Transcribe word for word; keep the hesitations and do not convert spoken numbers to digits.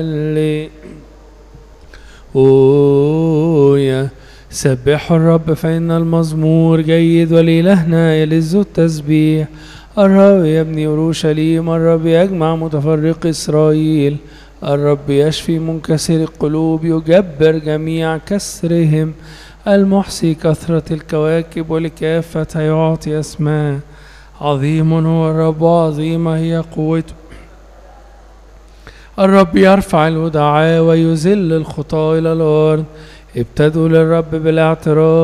هللويا. سبحوا الرب فإن المزمور جيد، ولإلهنا يلذ التسبيح. الرب يبني أورشليم، الرب يجمع متفرق إسرائيل. الرب يشفي منكسر القلوب، يجبر جميع كسرهم. المحصي كثرة الكواكب، ولكافة يعطي أسماء. عظيم هو الرب وعظيمة هي قوته. الرب يرفع الودعاء ويذل الخطاة إلى الأرض. ابتدوا للرب بالاعتراف